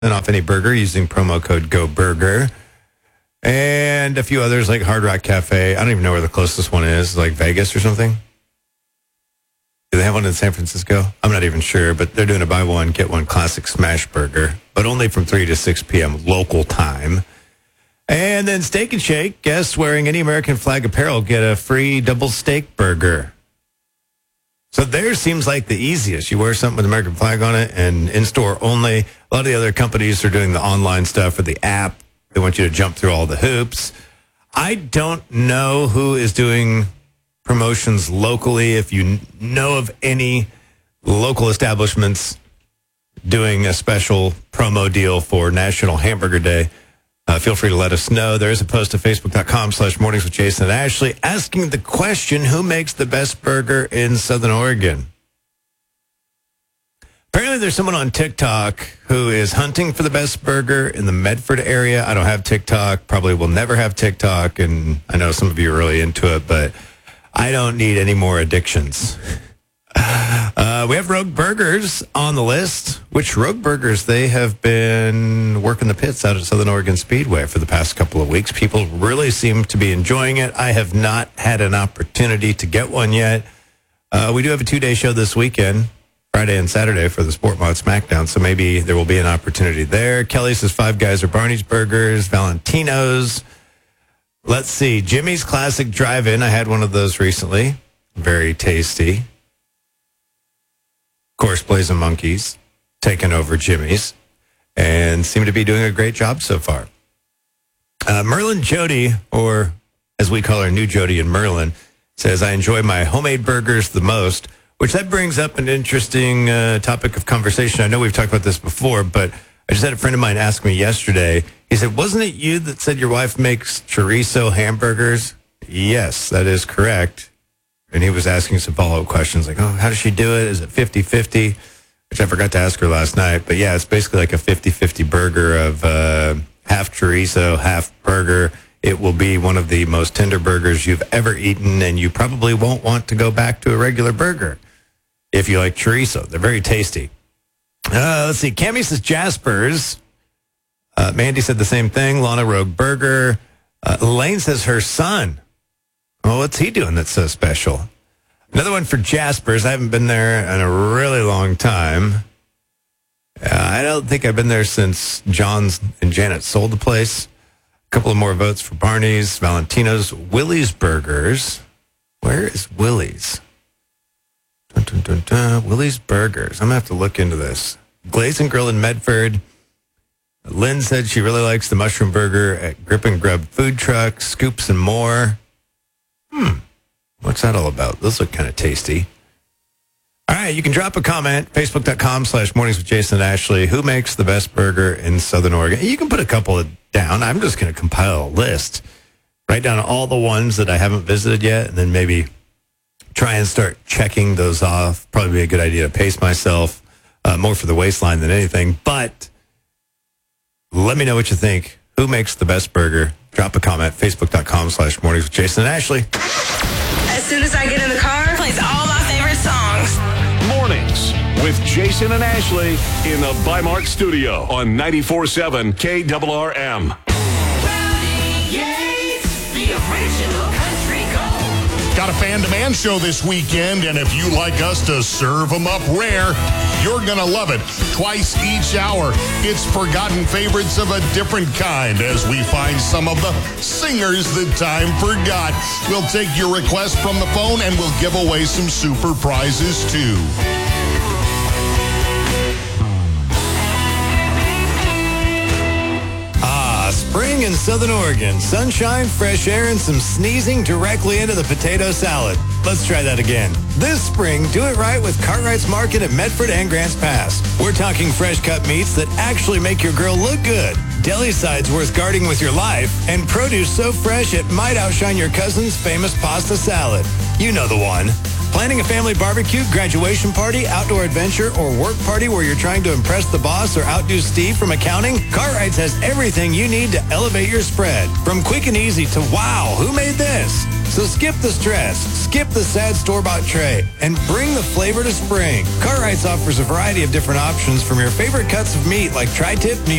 off any burger using promo code GOBURGER. And a few others like Hard Rock Cafe. I don't even know where the closest one is, like Vegas or something. Do they have one in San Francisco? I'm not even sure, but they're doing a buy one, get one classic smash burger, but only from 3 to 6 p.m. local time. And then Steak and Shake, guests wearing any American flag apparel get a free double steak burger. So theirs seems like the easiest. You wear something with American flag on it and in-store only. A lot of the other companies are doing the online stuff or the app. They want you to jump through all the hoops. I don't know who is doing promotions locally. If you know of any local establishments doing a special promo deal for National Hamburger Day, feel free to let us know. There is a post at facebook.com/mornings with Jason and Ashley asking the question, who makes the best burger in Southern Oregon? Apparently there's someone on TikTok who is hunting for the best burger in the Medford area. I don't have TikTok, probably will never have TikTok, and I know some of you are really into it, but I don't need any more addictions. We have Rogue Burgers on the list. Which Rogue Burgers? They have been working the pits out at Southern Oregon Speedway for the past couple of weeks. People really seem to be enjoying it. I have not had an opportunity to get one yet. We do have a 2-day show this weekend, Friday and Saturday, for the Sport Mod SmackDown, so maybe there will be an opportunity there. Kelly says Five Guys or Barney's Burgers, Valentino's. Let's see, Jimmy's Classic Drive-In. I had one of those recently. Very tasty. Of course, Blazing Monkeys taking over Jimmy's and seem to be doing a great job so far. Merlin Jody, or as we call her, New Jody and Merlin, says, I enjoy my homemade burgers the most, which that brings up an interesting topic of conversation. I know we've talked about this before, but I just had a friend of mine ask me yesterday. He said, wasn't it you that said your wife makes chorizo hamburgers? Yes, that is correct. And he was asking some follow-up questions like, oh, how does she do it? Is it 50-50? Which I forgot to ask her last night. But yeah, it's basically like a 50-50 burger of half chorizo, half burger. It will be one of the most tender burgers you've ever eaten, and you probably won't want to go back to a regular burger if you like chorizo. They're very tasty. Let's see. Cammie says Jasper's. Mandy said the same thing. Lana Rogue Burger. Elaine says her son. Well, what's he doing that's so special? Another one for Jasper's. I haven't been there in a really long time. I don't think I've been there since John's and Janet sold the place. A couple of more votes for Barney's, Valentino's, Willie's Burgers. Where is Willie's? Dun, dun, dun, dun. Willie's Burgers. I'm going to have to look into this. Glaze and Grill in Medford. Lynn said she really likes the mushroom burger at Grip and Grub Food Truck, Scoops and More. What's that all about? Those look kind of tasty. All right, you can drop a comment, facebook.com/mornings with Jason and Ashley. Who makes the best burger in Southern Oregon? You can put a couple down. I'm just going to compile a list. Write down all the ones that I haven't visited yet, and then maybe try and start checking those off. Probably be a good idea to pace myself more for the waistline than anything. But let me know what you think. Who makes the best burger? Drop a comment, facebook.com/mornings with Jason and Ashley. As soon as I get in the car, it plays all my favorite songs. Mornings with Jason and Ashley in the Bi-Mart studio on 94.7 KRRM. The original country gold. Got a fan demand show this weekend, and if you like us to serve them up rare, you're going to love it. Twice each hour, it's forgotten favorites of a different kind as we find some of the singers that time forgot. We'll take your request from the phone, and we'll give away some super prizes, too. Spring in Southern Oregon. Sunshine, fresh air, and some sneezing directly into the potato salad. Let's try that again. This spring, do it right with Cartwright's Market at Medford and Grants Pass. We're talking fresh cut meats that actually make your girl look good. Deli sides worth guarding with your life, and produce so fresh it might outshine your cousin's famous pasta salad. You know the one. Planning a family barbecue, graduation party, outdoor adventure, or work party where you're trying to impress the boss or outdo Steve from accounting? Cartwright's has everything you need to elevate your spread. From quick and easy to wow, who made this? So skip the stress, skip the sad store-bought tray, and bring the flavor to spring. Cartwright's offers a variety of different options from your favorite cuts of meat like tri-tip, New